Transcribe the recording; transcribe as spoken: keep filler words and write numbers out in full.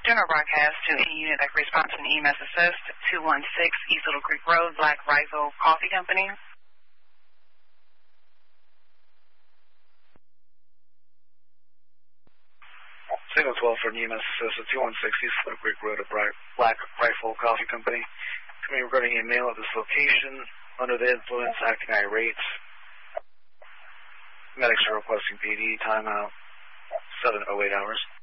General broadcast to any unit that responds to an E M S assist, two one six East Little Creek Road, Black Rifle Coffee Company. Signal twelve for an E M S assist at two one six East Little Creek Road at Black Rifle Coffee Company. Coming regarding a male at this location, under the influence, acting irate. Medics are requesting P D, timeout, seven oh eight hours.